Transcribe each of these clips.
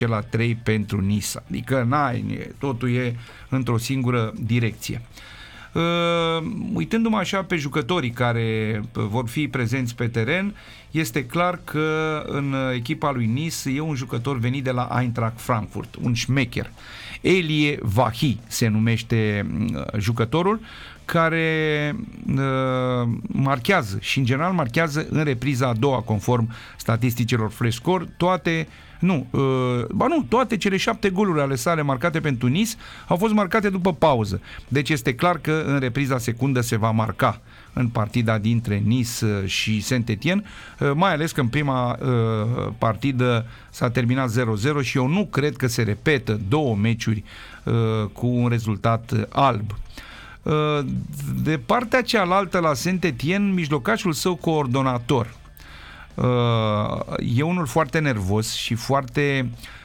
la 3 pentru Nisa. Adică totul e într-o singură direcție. Uitându-mă așa pe jucătorii care vor fi prezenți pe teren, este clar că în echipa lui Nice e un jucător venit de la Eintracht Frankfurt, un șmecher. Elie Vahi se numește jucătorul, care marchează și în general marchează în repriza a doua conform statisticilor FlashScore toate cele 7 goluri ale sale marcate pentru Nice au fost marcate după pauză. Deci este clar că în repriza secundă se va marca în partida dintre Nice și Saint-Étienne, mai ales că în prima partidă s-a terminat 0-0 și eu nu cred că se repetă două meciuri cu un rezultat alb. De partea cealaltă la Saint-Étienne, mijlocașul său coordonator e unul foarte nervos și foarte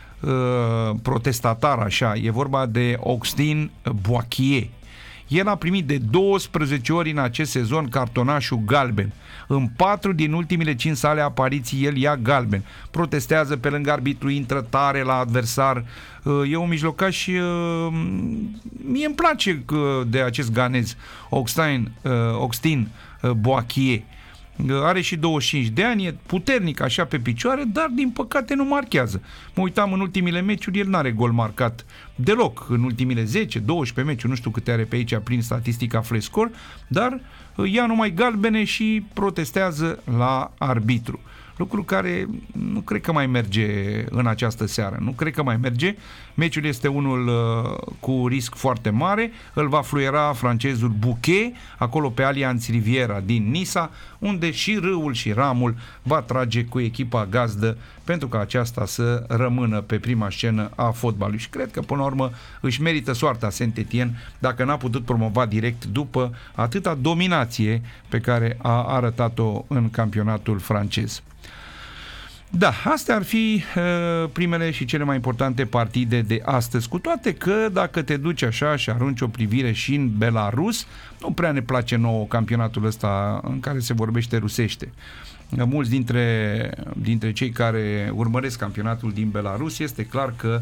protestatar așa. E vorba de Augustin Boachier. El a primit de 12 ori în acest sezon cartonașul galben. În 4 din ultimele 5 sale apariții el ia galben. Protestează pe lângă arbitru, intră tare la adversar. E un mijlocaș, mie îmi place de acest ganez, Augustin Boachier. Are și 25 de ani, e puternic așa pe picioare, dar din păcate nu marchează. Mă uitam în ultimile meciuri, el n-are gol marcat deloc în ultimile 10-12 meciuri, nu știu câte are pe aici prin statistica FlashScore, dar ia numai galbene și protestează la arbitru. Lucru care nu cred că mai merge în această seară. Nu cred că mai merge. Meciul este unul cu risc foarte mare. Îl va fluiera francezul Bouquet, acolo pe Allianz Riviera din Nisa, unde și râul și ramul va trage cu echipa gazdă pentru ca aceasta să rămână pe prima scenă a fotbalului. Și cred că până la urmă își merită soarta Saint-Étienne dacă n-a putut promova direct după atâta dominație pe care a arătat-o în campionatul francez. Da, astea ar fi primele și cele mai importante partide de astăzi, cu toate că dacă te duci așa și arunci o privire și în Belarus, nu prea ne place nouă campionatul ăsta în care se vorbește rusește. Mulți dintre cei care urmăresc campionatul din Belarus, este clar că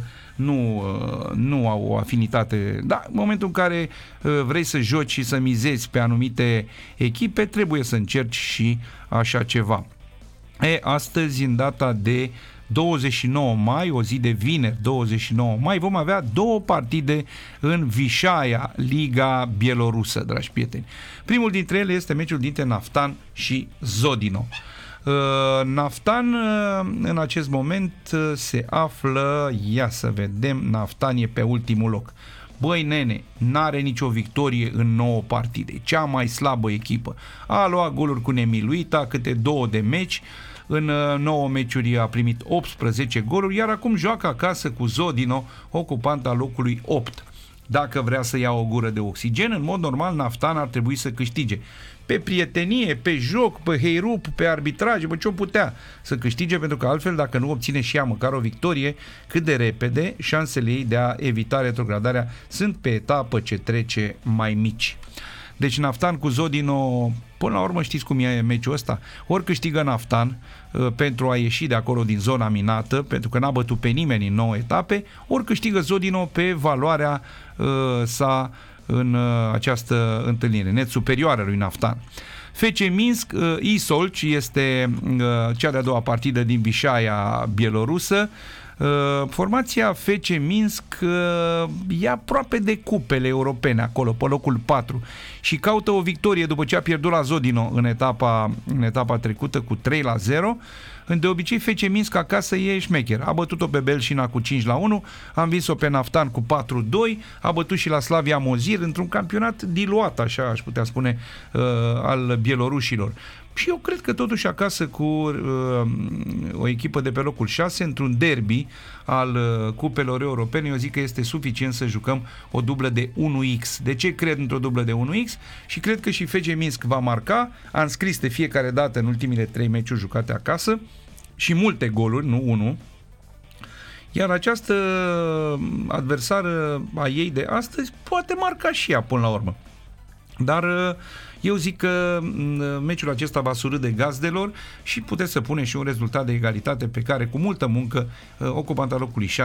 nu au o afinitate. Da, în momentul în care vrei să joci și să mizezi pe anumite echipe, trebuie să încerci și așa ceva. Astăzi, în data de 29 mai, o zi de vineri, 29 mai, vom avea două partide în Vișaia, Liga Bielorusă, dragi prieteni. Primul dintre ele este meciul dintre Naftan și Zodino. Naftan în acest moment se află, ia să vedem, Naftan e pe ultimul loc. Băi nene, n-are nicio victorie în 9 partide, cea mai slabă echipă. A luat goluri cu nemiluita, câte 2 de meci, în 9 meciuri a primit 18 goluri, iar acum joacă acasă cu Zodino, ocupanta locului 8. Dacă vrea să ia o gură de oxigen, în mod normal Naftan ar trebui să câștige. Pe prietenie, pe joc, pe heirup, pe arbitraj, pe ce-o putea să câștige, pentru că altfel, dacă nu obține și ea măcar o victorie, cât de repede, șansele ei de a evita retrogradarea sunt pe etapă ce trece mai mici. Deci Naftan cu Zodino, până la urmă știți cum e meciul ăsta? Ori câștigă Naftan pentru a ieși de acolo din zona minată, pentru că n-a bătut pe nimeni în 9 etape, ori câștigă Zodino pe valoarea sa în această întâlnire, net superioară lui Naftan. FC Minsk, Isolci este cea de-a doua partidă din Vișaia bielorusă. Formația FC Minsk e aproape de cupele europene acolo, pe locul 4 și caută o victorie după ce a pierdut la Zodino în etapa trecută cu 3-0. De obicei FC Minsk acasă e șmecher. A bătut-o pe Belșina cu 5-1, a învins-o pe Naftan cu 4-2, a bătut și la Slavia Mozir într-un campionat diluat, așa aș putea spune, al bielorușilor. Și eu cred că totuși acasă cu o echipă de pe locul 6, într-un derby al cupelor europene, eu zic că este suficient să jucăm o dublă de 1x. De ce cred într-o dublă de 1x? Și cred că și FC Minsk va marca. A înscris de fiecare dată în ultimile 3 meciuri jucate acasă și multe goluri, nu 1. Iar această adversară a ei de astăzi poate marca și ea până la urmă. Dar eu zic că meciul acesta va surâde gazdelor și puteți să puneți și un rezultat de egalitate pe care cu multă muncă ocupanta locului 6